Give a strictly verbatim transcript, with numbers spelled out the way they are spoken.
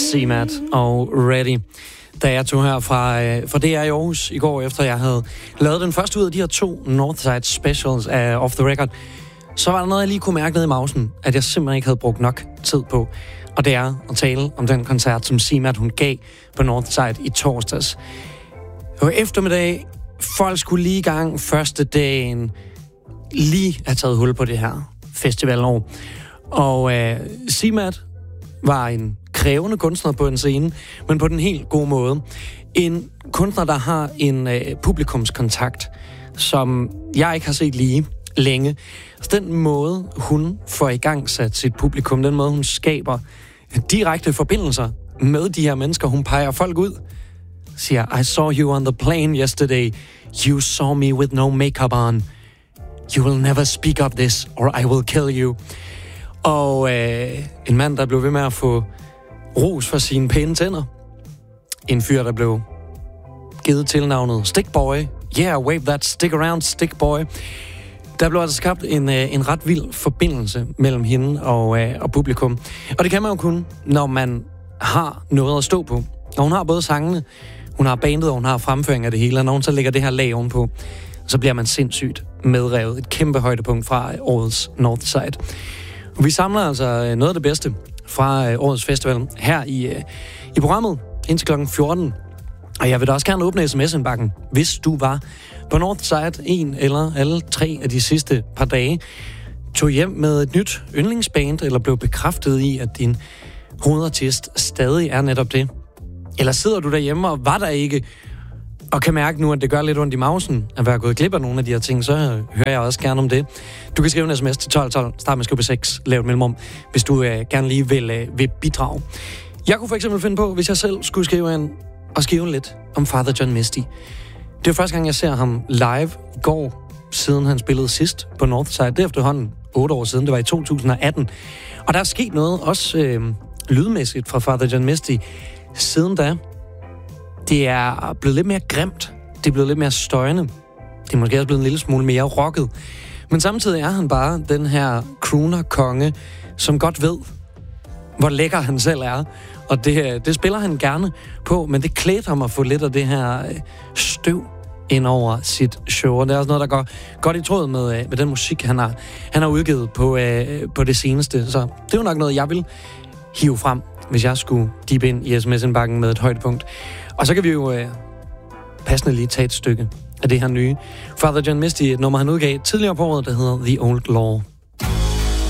C-Mat og Ready. Da jeg tog her fra, øh, fra D R i Aarhus i går, efter jeg havde lavet den første ud af de her to Northside Specials af Off The Record, så var der noget, jeg lige kunne mærke ned i mausen, at jeg simpelthen ikke havde brugt nok tid på. Og det er at tale om den koncert, som C-Mat hun gav på Northside i torsdags. Og eftermiddag, folk skulle lige i gang første dagen, lige have taget hul på det her festivalår. Og øh, C-Mat var en krævende kunstner på en scene, men på den helt gode måde. En kunstner, der har en øh, publikumskontakt, som jeg ikke har set lige længe. Så den måde, hun får i gang sat sit publikum, den måde, hun skaber direkte forbindelser med de her mennesker, hun peger folk ud, siger, I saw you on the plane yesterday. You saw me with no makeup on. You will never speak of this, or I will kill you. Og øh, en mand, der blev ved med at få ros for sine pæne tænder. En fyr, der blev givet tilnavnet Stickboy. Yeah, wave that stick around, Stickboy. Der blev altså skabt en, øh, en ret vild forbindelse mellem hende og, øh, og publikum. Og det kan man jo kun, når man har noget at stå på. Og hun har både sangene, hun har bandet, og hun har fremføring af det hele. Og når hun så lægger det her lag ovenpå, så bliver man sindssygt medrevet. Et kæmpe højdepunkt fra årets Northside. Vi samler altså noget af det bedste fra øh, årets festival her i, øh, i programmet indtil klokken fjorten. Og jeg vil da også gerne åbne sms'indbakken, hvis du var på Northside en eller alle tre af de sidste par dage, tog hjem med et nyt yndlingsband, eller blev bekræftet i, at din hovedartist stadig er netop det. Eller sidder du derhjemme og var der ikke, og kan mærke nu, at det gør lidt ondt i mausen at være gået glip af nogle af de her ting, så hører jeg også gerne om det. Du kan skrive en sms til tolv tolv, start med skrive på seks, lav et mellemrum, hvis du øh, gerne lige vil, øh, vil bidrage. Jeg kunne for eksempel finde på, hvis jeg selv skulle skrive en, og skrive lidt om Father John Misty. Det er første gang, jeg ser ham live i går, siden han spillede sidst på Northside. Det er efterhånden otte år siden, det var i to tusind og atten. Og der er sket noget, også øh, lydmæssigt fra Father John Misty, siden da. Det er blevet lidt mere grimt. Det er blevet lidt mere støjende. Det er måske også blevet en lille smule mere rocket. Men samtidig er han bare den her crooner-konge, som godt ved, hvor lækker han selv er. Og det, det spiller han gerne på, men det klædte ham at få lidt af det her støv ind over sit show. Og det er også noget, der går godt i tråd med, med den musik, han har, han har udgivet på, på det seneste. Så det er jo nok noget, jeg vil hive frem, hvis jeg skulle dippe ind i sms-indbakken med et højdepunkt. Og så kan vi jo øh, passende lige tage et stykke af det her nye Father John Misty, et nummer han udgav tidligere på året, der hedder The Old Law.